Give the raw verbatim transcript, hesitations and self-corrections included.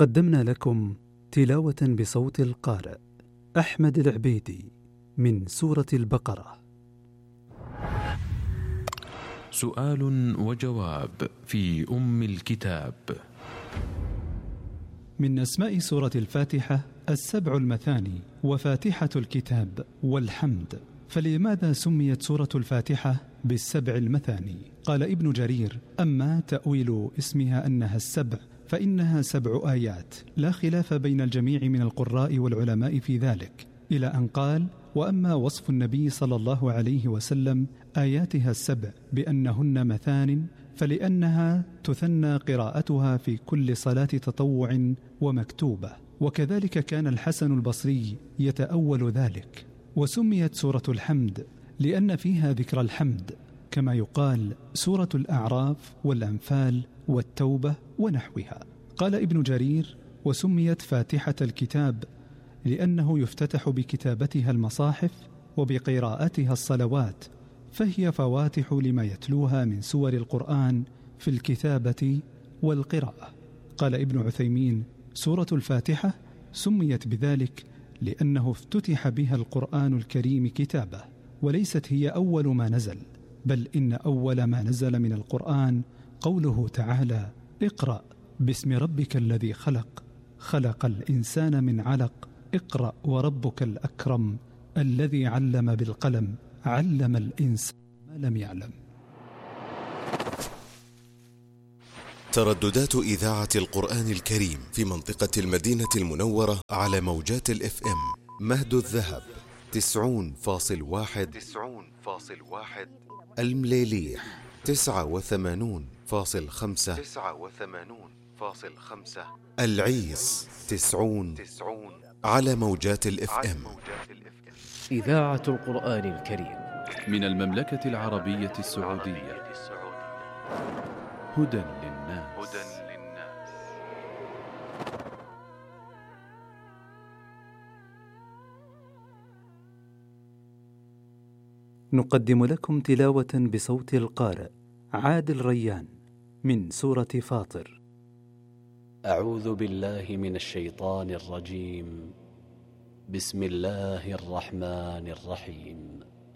قدمنا لكم تلاوة بصوت القارئ أحمد العبيدي من سورة البقرة. سؤال وجواب في أم الكتاب. من أسماء سورة الفاتحة السبع المثاني وفاتحة الكتاب والحمد. فلماذا سميت سورة الفاتحة بالسبع المثاني؟ قال ابن جرير: أما تأويل اسمها أنها السبع فإنها سبع آيات، لا خلاف بين الجميع من القراء والعلماء في ذلك، إلى أن قال: وأما وصف النبي صلى الله عليه وسلم آياتها السبع بأنهن مثان فلأنها تثنى قراءتها في كل صلاة تطوع ومكتوبة، وكذلك كان الحسن البصري يتأول ذلك. وسميت سورة الحمد لأن فيها ذكر الحمد، كما يقال سورة الأعراف والأنفال والتوبة ونحوها. قال ابن جرير: وسميت فاتحة الكتاب لأنه يفتتح بكتابتها المصاحف وبقراءتها الصلوات، فهي فواتح لما يتلوها من سور القرآن في الكتابة والقراءة. قال ابن عثيمين: سورة الفاتحة سميت بذلك لأنه افتتح بها القرآن الكريم كتابة، وليست هي أول ما نزل، بل إن أول ما نزل من القرآن قوله تعالى: اقرأ باسم ربك الذي خلق خلق الإنسان من علق اقرأ وربك الأكرم الذي علم بالقلم علم الإنسان ما لم يعلم. ترددات إذاعة القرآن الكريم في منطقة المدينة المنورة على موجات الإف إم: مهد الذهب تسعون فاصل واحد تسعون فاصل واحد، المليليح تسعة وثمانون فاصل خمسة تسعة وثمانون فاصل خمسة، العيس تسعون تسعون على موجات الإف إم. إذاعة القرآن الكريم من المملكة العربية السعودية. هدى للناس. هدى للناس. نقدم لكم تلاوة بصوت القارئ عادل ريان من سورة فاطر. أعوذ بالله من الشيطان الرجيم. بسم الله الرحمن الرحيم.